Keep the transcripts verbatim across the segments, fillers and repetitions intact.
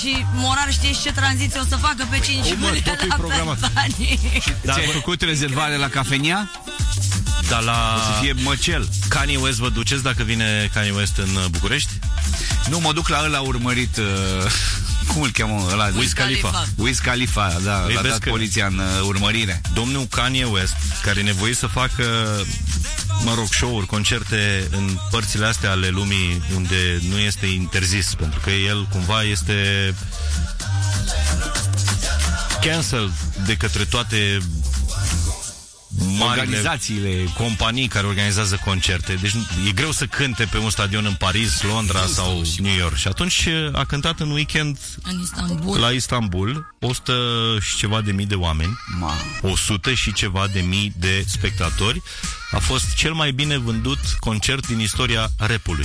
Și Morar știe ce tranziție o să facă pe cinci iulie la Pennsylvania. Dar ai făcut rezervare la cafenea? Dar la... O să fie măcel. Kanye West vă duceți dacă vine Kanye West în București? Nu, mă duc la ăla urmărit... Uh, cum îl cheamă ăla? Wiz Khalifa. Wiz Khalifa, da, l-a dat poliția în uh, urmărire. Domnul Kanye West, care e nevoit să facă, mă rog, show-uri, concerte în părțile astea ale lumii unde nu este interzis, pentru că el cumva este cancel de către toate organizațiile, companii care organizează concerte. Deci e greu să cânte pe un stadion în Paris, Londra sau New York. Și atunci a cântat în weekend în Istanbul. La Istanbul, o sută și ceva de mii de oameni, o sută și ceva de mii de spectatori. A fost cel mai bine vândut concert din istoria rap-ului.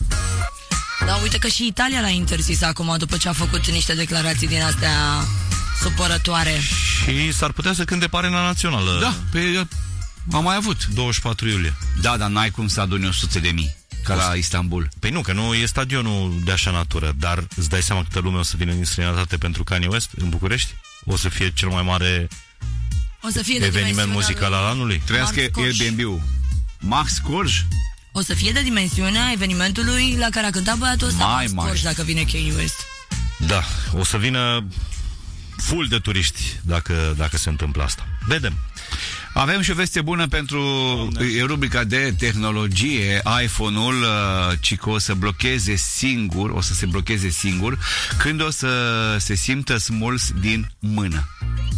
Da, uite că și Italia l-a interzis acum, după ce a făcut niște declarații din astea supărătoare. Și s-ar putea să cânte pe Arena Națională. Da, pe, am mai avut douăzeci și patru iulie. Da, dar n-ai cum să aduni o sută de mii ca la Istanbul. Păi nu, că nu e stadionul de așa natură. Dar îți dai seama câtă lume o să vină din străinătate pentru Kanye West în București? O să fie cel mai mare o să fie eveniment muzical al anului. Trăiască Airbnb-ul Max Corj. O să fie de dimensiunea evenimentului la care a cântat băiatul ăsta Max Corj, dacă vine Kanye West. Da, o să vină full de turiști dacă, dacă se întâmplă asta. Vedem. Avem și o veste bună pentru e rubrica de tehnologie. iPhone-ul uh, ci că o să blocheze singur, o să se blocheze singur când o să se simtă smuls din mână.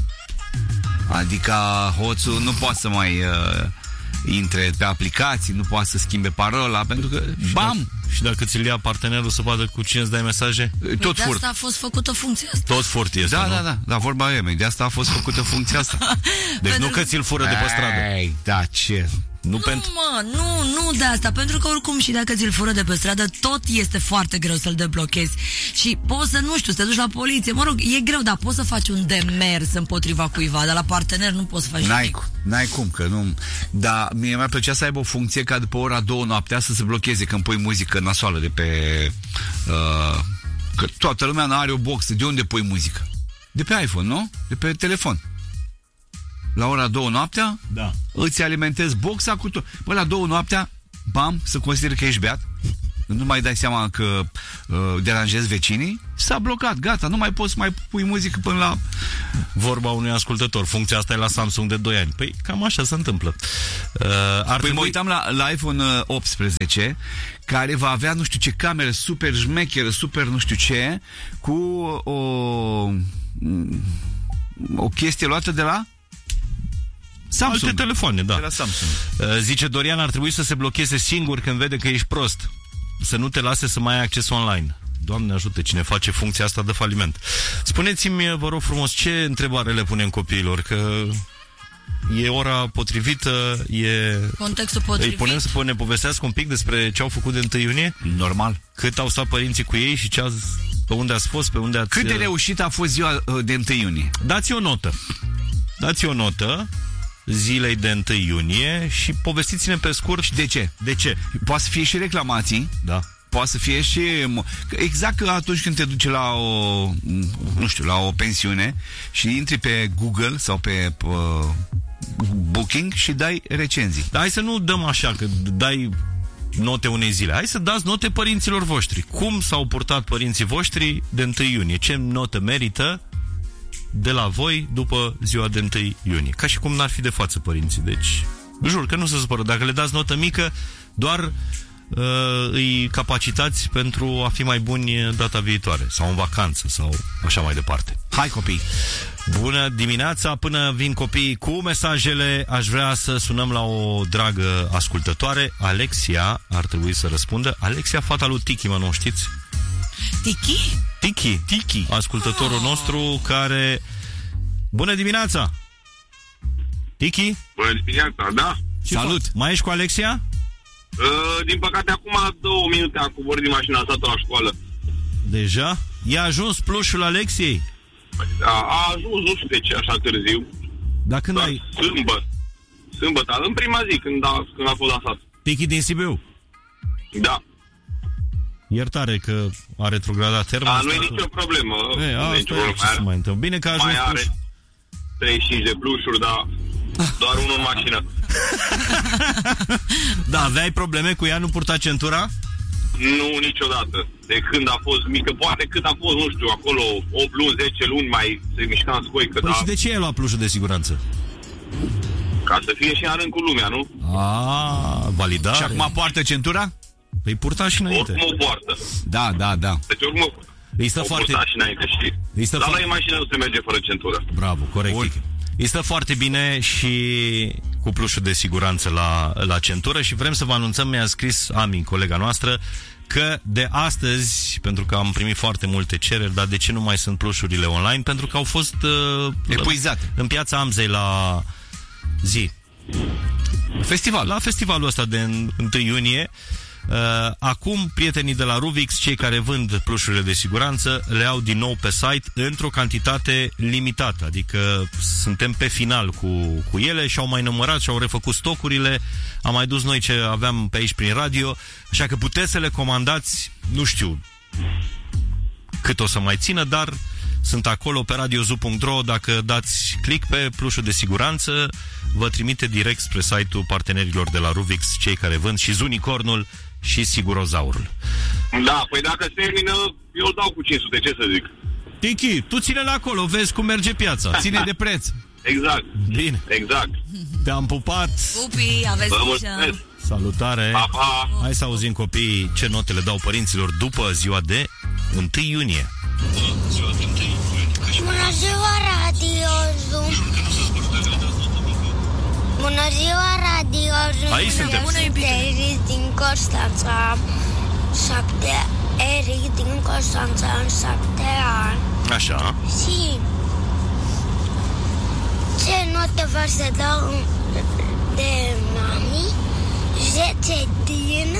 Adică hoțul nu poate să mai uh, intre pe aplicații, nu poate să schimbe parola, pentru că bam! Și dacă ți-l ia partenerul să vadă cu cine îți dai mesaje? Tot de furt. asta a fost făcută funcția asta. Tot furt este, da, nu? Da, da, da, vorba e, de asta a fost făcută funcția asta. Deci nu că ți-l fură de pe stradă. Ei, da, ce... Nu, nu pentru... mă, nu, nu de asta, pentru că oricum și dacă ți-l fură de pe stradă, tot este foarte greu să-l deblochezi. Și poți să, nu știu, să te duci la poliție, mă rog, e greu, dar poți să faci un demers împotriva cuiva, dar la partener nu poți să faci N-ai, nimic. N-ai cum, că nu... Dar mie mi-ar plăcea să aibă o funcție ca după ora două noaptea să se blocheze când pui muzică nasoală de pe... Uh, că toată lumea are o boxă, de unde pui muzică? De pe iPhone, nu? De pe telefon. La ora două noaptea, da. Îți alimentezi boxa cu tot. Bă, la două noaptea, bam, să consideri că ești beat. Nu mai dai seama că uh, deranjezi vecinii. S-a blocat, gata, nu mai poți să mai pui muzică până la... Vorba unui ascultător, funcția asta e la Samsung de doi ani. Păi cam așa se întâmplă. uh, ar Păi trebui... mă uitam la, la iPhone optsprezece, care va avea nu știu ce cameră super șmecheră, super nu știu ce, cu o o chestie luată de la Samsung. Alte telefoane, da. De la Samsung. Uh, zice Dorian, ar trebui să se blocheze singur când vede că ești prost. Să nu te lase să mai ai acces online. Doamne ajută, cine face funcția asta de faliment. Spuneți-mi, vă rog frumos, ce întrebare le punem copiilor? Că e ora potrivită, e... contextul potrivit. Îi punem să ne povestească un pic despre ce au făcut de întâi iunie? Normal. Cât au stat părinții cu ei și ce ați... pe unde ați fost, pe unde ați... Cât de reușit a fost ziua de întâi iunie? Dați o notă. Dați o notă zilei de întâi iunie și povestiți-ne pe scurt. Și de ce? De ce? Poate să fie și reclamații. Da. Poate să fie și... Exact că atunci când te duci la o... nu știu, la o pensiune și intri pe Google sau pe uh, Booking și dai recenzii. Dar hai să nu dăm așa, că dai note unei zile. Hai să dați note părinților voștri. Cum s-au purtat părinții voștri de întâi iunie? Ce notă merită de la voi după ziua de întâi iunie? Ca și cum n-ar fi de față părinții. Deci, jur că nu se supără. Dacă le dați notă mică, doar uh, îi capacitați pentru a fi mai buni data viitoare. Sau în vacanță, sau așa mai departe. Hai, copii! Bună dimineața, până vin copiii cu mesajele, aș vrea să sunăm la o dragă ascultătoare. Alexia ar trebui să răspundă. Alexia, fata lui Tiki, mă, nu știți? Tiki? Tiki, Tiki, ascultătorul oh. nostru care... Bună dimineața! Tiki? Bună dimineața, da? Ce Salut! Fac? Mai ești cu Alexia? Uh, din păcate, acum două minute a coborât din mașina asta la școală. Deja? I-a ajuns plușul Alexiei? A, a ajuns, nu știu de ce, așa târziu. Dar când Dar ai... Sâmbătă. Sâmbătă, în prima zi, când a, când a fost lansat. Tiki din Sibiu? Da. Iertare că a retrogradat termostatul. Da, nu e nicio problemă. E, asta nicio e, problemă. ce se mai întâmplă. Bine că a ajuns Mai are pluș. treizeci și cinci de plușuri, dar doar unul în mașină. Da, aveai probleme cu ea, nu purta centura? Nu, niciodată. De când a fost mică, poate cât a fost, nu știu, acolo opt luni, zece luni mai se mișca în scoică, Păi dar și de ce ai luat plușul de siguranță? ca să fie și în rând cu lumea, nu? A, validare. Și acum poartă centura? Păi purta și înainte. Oricum o poartă. Da, da, da. Deci oricum o, Îi stă o foarte... purta și înainte și... Îi stă Dar foarte... la în mașină nu se merge fără centură. Bravo, corect. Bun. Îi stă foarte bine și cu plușul de siguranță la, la centură și vrem să vă anunțăm, mi-a scris Ami, colega noastră, că de astăzi, pentru că am primit foarte multe cereri, dar de ce nu mai sunt plușurile online? Pentru că au fost uh, Epuizate. în piața Amzei la zi. Festival. La festivalul ăsta de întâi iunie. Uh, acum, prietenii de la Ruvix, cei care vând plușurile de siguranță, le au din nou pe site într-o cantitate limitată. Adică suntem pe final cu, cu ele și au mai numărat și au refăcut stocurile. Am mai dus noi ce aveam pe aici prin radio. Așa că puteți să le comandați, nu știu cât o să mai țină, dar sunt acolo pe radiozu punct ro. Dacă dați click pe plușul de siguranță, vă trimite direct spre site-ul partenerilor de la Ruvix, cei care vând și Zunicornul și Sigurozaurul. Da, păi dacă se termină, eu îl dau cu cinci sute, ce să zic? Tiki, tu ține-le acolo, vezi cum merge piața. Ține de preț. Exact. Bine, Exact. te-am pupat. Pupi, aveți Vă grijă. mulțumesc. Salutare. Pa, pa. Hai să auzim copiii ce note le dau părinților după ziua de întâi iunie. Bună ziua, Radio Zoom! Bună ziua, Radio Zoom! Aici suntem. Bună, iubire. Eric din Constanța, șapte, Eric din Constanța, în șapte ani. Așa. Și ce note vă să dau de mami? zece din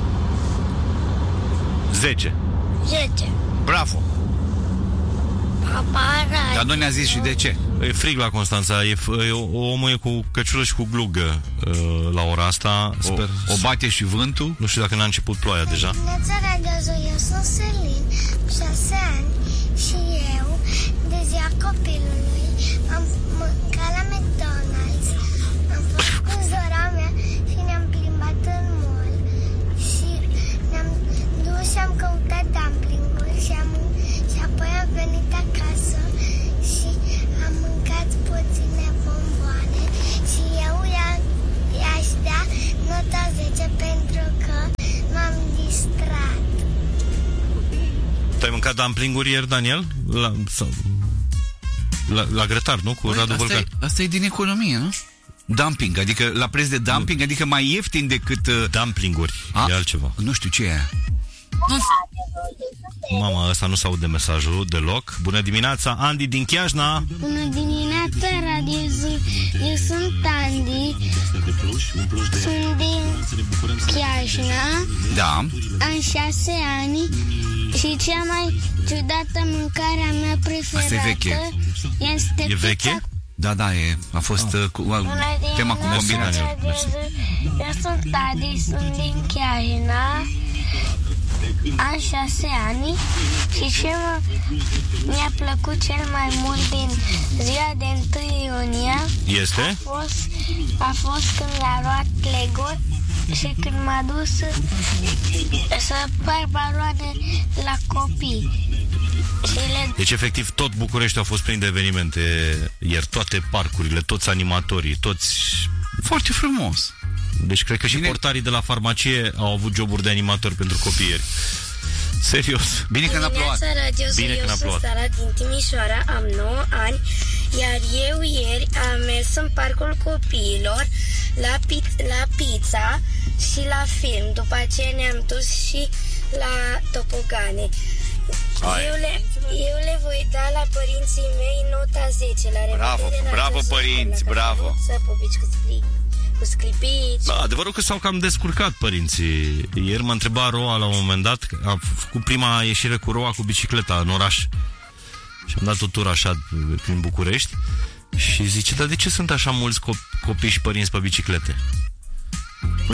zece. zece. Bravo. Papa, Radio. Dar nu ne-a zis și de ce. E frig la Constanța, e, f- e, omul e cu căciulă și cu glugă uh, la ora asta. O, Sper. o bate și vântul. Nu știu dacă n-a început ploaia deja. Dimineața, Radio Zoom, eu sunt Selin, șase ani și eu, de ziua copilului, am mâncat la McDonald's, am fost cu sora mea și ne-am plimbat în mall și ne-am dus și am căutat dumpling-uri și, am, și apoi am venit acasă și am mâncat puține bomboane și eu i-a- i-aș da nota zece pentru că m-am distrat. Tu ai mâncat dumplinguri ieri, Daniel? La, sau, la, la grătar, nu? Cu Radu asta, Volcan. e, asta e din economie, nu? Dumping, adică la preț de dumping, adică mai ieftin decât... Uh, Dumplinguri, a, e altceva. Nu știu ce e aia. Mama, ăsta nu s-aude mesajul deloc. Bună dimineața, Andy din Chiajna. Bună dimineața, Radio Zoom. Eu sunt Andy. Sunt din Chiajna. Da. Am șase ani și cea mai ciudată mâncarea mea preferată Asta e veche. este E veche? pizza. Da, da, e, a fost uh, cu, uh, Bună tema cu dimineața, combinație. Radio Zoom. Eu sunt Adi, sunt din Chiajna. Am șase ani și ce mă, mi-a plăcut cel mai mult din ziua de întâi iunie Este? a fost, a fost când mi-a luat Lego și când m-a dus să par baloane la copii. Și le Deci, efectiv, tot București a fost plin de evenimente ieri, toate parcurile, toți animatorii, toți... Foarte frumos. Deci, cred că și Bine. portarii de la farmacie au avut joburi de animatori pentru copii ieri. Serios. Bine că n-a plouat. Dimineața, Radio Zoom. Bine că Eu n-a sunt plouat. Sara din Timișoara, am nouă ani, iar eu ieri am mers în parcul copiilor la, pi- la pizza și la film. După aceea ne-am dus și la topogane. Eu le, eu le voi da la părinții mei nota zece. La revedere, Bravo, Radio bravo, Zoom, părinți, la bravo. Să pupici cu spri- cu sclipici. Da, adevărul că s-au cam descurcat părinții. Ieri m-a întrebat Roa la un moment dat, a făcut prima ieșire cu Roa cu bicicleta în oraș. Și am dat o tură așa prin București. Și zice, dar de ce sunt așa mulți cop- copii și părinți pe biciclete? Păi,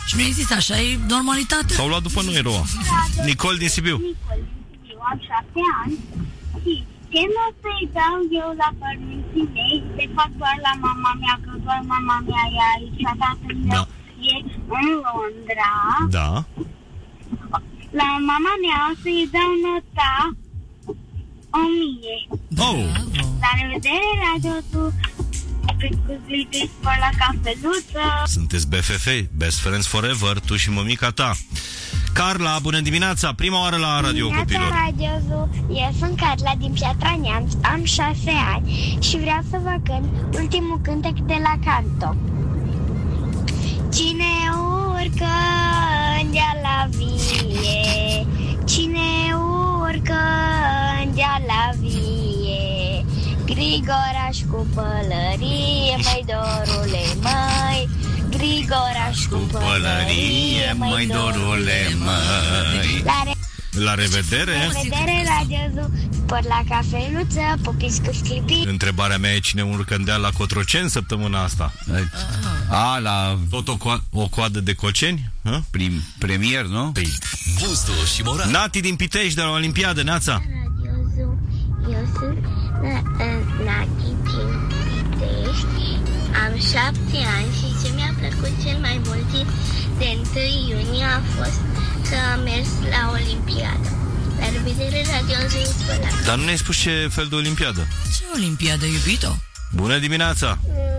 Și mi-ai zis, așa e normalitate. S-au luat după noi, Roa. Nicol din Sibiu. Nicol din Sibiu, am șapte ani și ce nu o să-i dau eu la părinții mei, de fapt doar la mama mea, că doar mama mea e aici, și tatăl meu e în Londra. Da. La mama mea o să-i dau nota o mie. Oh. La revedere, Radio Tu, cu Zlitis, spor la cafeluță. Sunteți B F F, Best Friends Forever, tu și mămica ta. Carla, bună dimineața, prima oară la Radio Copilor. Radio Zoo. Eu sunt Carla din Piatra Neamț, am șase ani și vreau să vă cânt ultimul cântec de la Canto. Cine urcă în deal la vie, cine urcă în deal la vie, Grigoraș cu pălărie, măi dorule, măi, Grigoraș cu pălărie, măi dorule, măi. La, re- La revedere. La revedere, Radio Zoo, spor la cafeluță, pupiți cu sclipi. Întrebarea mea e cine urcă în deal la Cotroceni săptămâna asta. A, la Tot o, co- o coadă de coceni? Ha? prim, premier, nu? Păi. Gustu și Moran. Nati din Pitești de la Olimpiadă, Neața. Radio Zoo. Eu sunt Nati din Pitești, am șapte ani și ce mi-a plăcut cel mai mult de întâi iunie a fost că am mers la Olimpiadă. La revedere, Radio Zoo. Dar nu ne-ai spus ce fel de Olimpiadă? Ce olimpiadă, iubito? Bună dimineața!